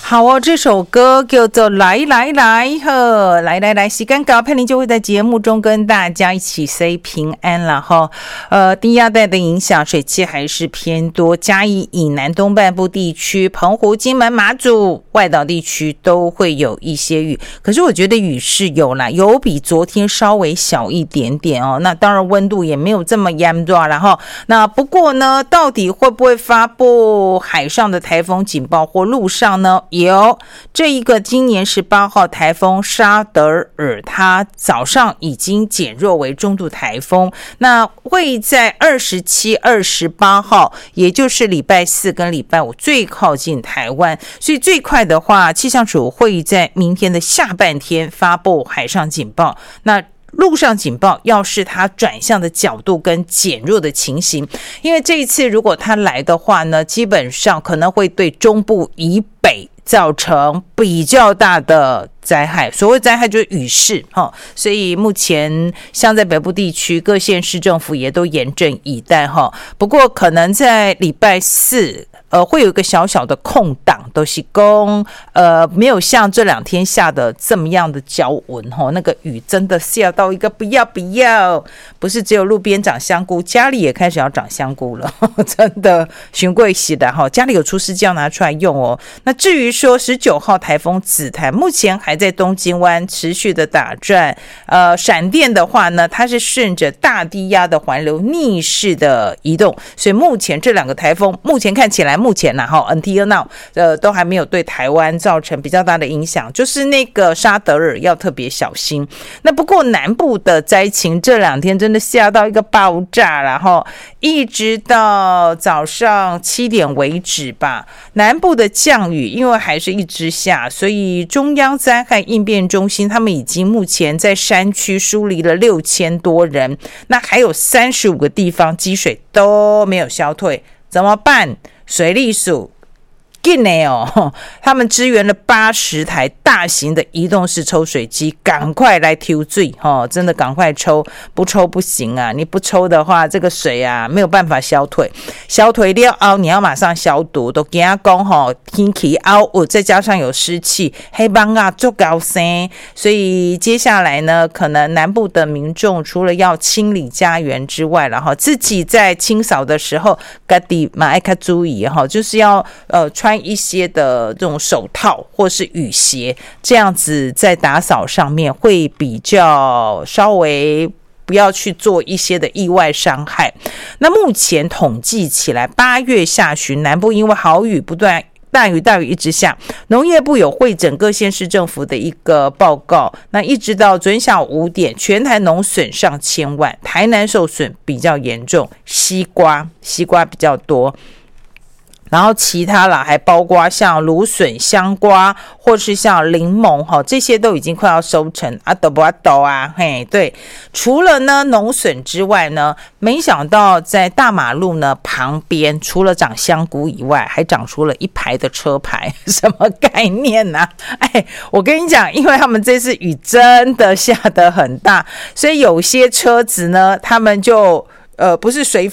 好哦，这首歌叫做来来来呵，来来来，时间到，佩玲就会在节目中跟大家一起 say 平安了哈。低压带的影响，水汽还是偏多，嘉义以南东半部地区、澎湖、金门、马祖、外岛地区都会有一些雨，可是我觉得雨是有啦，有比昨天稍微小一点点哦。那当然温度也没有这么严重啦哈。那不过呢，到底会不会发布海上的台风警报或陆上呢？有这一个今年18号台风沙德尔，它早上已经减弱为中度台风，那会在27、28号，也就是礼拜4跟礼拜5最靠近台湾，所以最快的话，气象署会在明天的下半天发布海上警报。那陆上警报要是它转向的角度跟减弱的情形，因为这一次如果它来的话呢，基本上可能会对中部以北造成比较大的灾害，所谓灾害就是雨势所以目前像在北部地区各县市政府也都严阵以待不过可能在礼拜4会有一个小小的空档，都是说没有像这2天下的这么样的娇温那个雨真的下到一个不要，不是只有路边长香菇，家里也开始要长香菇了真的寻贵喜的家里有除湿机要拿出来用哦。那至于说19号台风紫檀目前还在东京湾持续的打转，闪电的话呢，它是顺着大低压的环流逆势的移动，所以目前这2个台风目前看起来until now 都还没有对台湾造成比较大的影响，就是那个沙德尔要特别小心。那不过南部的灾情这2天真的下到一个爆炸，然后一直到早上7点为止吧，南部的降雨因为还是一直下，所以中央灾害应变中心他们已经目前在山区疏离了6000多人，那还有35个地方积水都没有消退，怎么办？水利署紧的他们支援了80台大型的移动式抽水机，赶快来抽水真的赶快抽，不抽不行啊！你不抽的话，这个水啊没有办法消退了后，你要马上消毒，都跟他讲天气凹，再加上有湿气，黑帮啊做高声，所以接下来呢，可能南部的民众除了要清理家园之外，然后自己在清扫的时候，自己嘛要注意就是要穿一些的这种手套或是雨鞋，这样子在打扫上面会比较稍微不要去做一些的意外伤害。那目前统计起来，8月下旬南部因为豪雨不断，大雨一直下，农业部有会诊各县市政府的一个报告，那一直到昨天下午5点，全台农损上千万，台南受损比较严重，西瓜比较多，然后其他啦还包括像芦笋、香瓜或是像柠檬这些都已经快要收成都不懂啊嘿，对，除了呢农笋之外呢，没想到在大马路呢旁边除了长香菇以外，还长出了一排的车牌，什么概念啊？我跟你讲，因为他们这次雨真的下得很大，所以有些车子呢他们就不是随